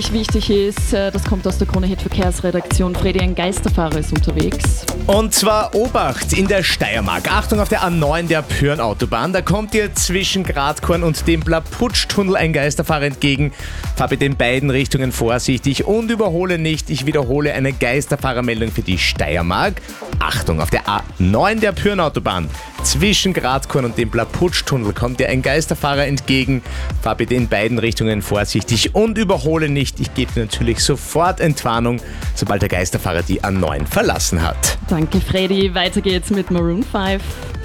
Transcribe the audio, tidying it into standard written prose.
Wichtig ist, das kommt aus der Krone-Hit Verkehrsredaktion, Fredi, ein Geisterfahrer ist unterwegs. Und zwar Obacht in der Steiermark. Achtung auf der A9 der Pyhrn-Autobahn. Da kommt dir zwischen Gradkorn und dem Blaputsch-Tunnel ein Geisterfahrer entgegen. Fahr bitte in beiden Richtungen vorsichtig und überhole nicht. Ich wiederhole, eine Geisterfahrermeldung für die Steiermark. Achtung auf der A9 der Pyhrn-Autobahn. Zwischen Gradkorn und dem Blaputsch-Tunnel kommt dir ein Geisterfahrer entgegen. Fahr bitte in beiden Richtungen vorsichtig und überhole nicht. Ich gebe dir natürlich sofort Entwarnung, sobald der Geisterfahrer die A9 verlassen hat. Danke, Fredi. Weiter geht's mit Maroon 5.